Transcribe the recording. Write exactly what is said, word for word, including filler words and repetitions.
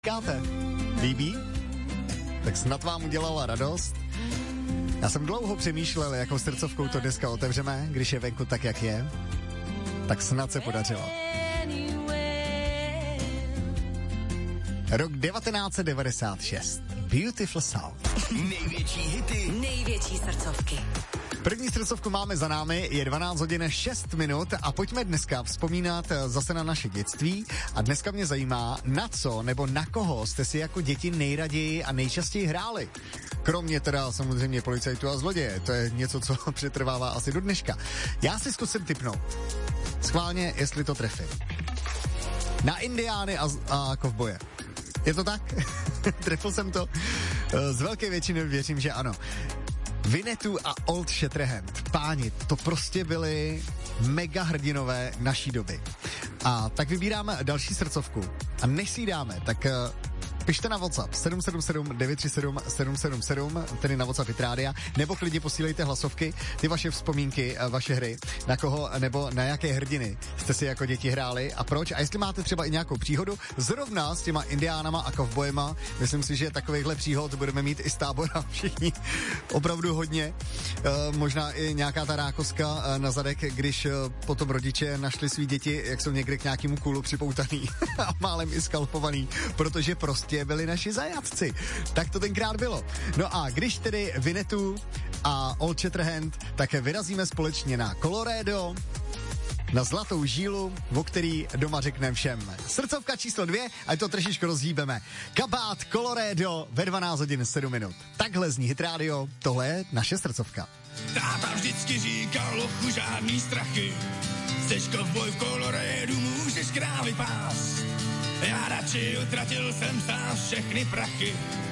Říkáte? Líbí? Tak snad vám udělala radost. Já jsem dlouho přemýšlel, jakou srdcovkou to dneska otevřeme, když je venku tak, jak je. Tak snad se podařilo. Rok devatenáct set devadesát šest. Beautiful Sound. Největší hity. Největší srdcovky. První srdcovku máme za námi, je dvanáct hodin šest minut a pojďme dneska vzpomínat zase na naše dětství a dneska mě zajímá, na co nebo na koho jste si jako děti nejraději a nejčastěji hráli. Kromě teda samozřejmě policajtů a zloděje, to je něco, co přetrvává asi do dneška. Já si zkusím tipnout. Schválně, jestli to trefím. Na indiány a, a kovboje. Je to tak? Trefil jsem to? Z velké většiny věřím, že ano. Winnetou a Old Shatterhand. Páni, to prostě byly mega hrdinové naší doby. A tak vybíráme další srdcovku. A než si ji dáme, tak uh, pište na WhatsApp sedm sedm sedm devět tři sedm sedm sedm sedm, tedy na WhatsApp Hit Rádia, nebo klidně posílejte hlasovky, ty vaše vzpomínky, vaše hry, na koho nebo na jaké hrdiny jste si jako děti hráli a proč. A jestli máte třeba i nějakou příhodu, zrovna s těma indiánama a kovbojema, myslím si, že takovýchhle příhod budeme mít i z Tábora všichni opravdu hodně. E, možná i nějaká ta rákoska e, na zadek, když e, potom rodiče našli svý děti, jak jsou někde k nějakému kůlu připoutaný a málem i skalpovaný, protože prostě byli naši zajatci. Tak to tenkrát bylo. No a když tedy Winnetou a Old Shatterhand, tak vyrazíme společně na Colorado, na Zlatou žílu, o který doma řekneme všem. Srdcovka číslo dvě, ať to trošičku rozhýbeme. Kabát Colorado ve dvanáct hodin sedm minut. Takhle zní Hit Radio, tohle je naše srdcovka. Táta vždycky říkal, lochu, žádný strachy. Jseš kovboj v Coloradu, můžeš krávy pás. Já radši utratil jsem sám všechny prachy.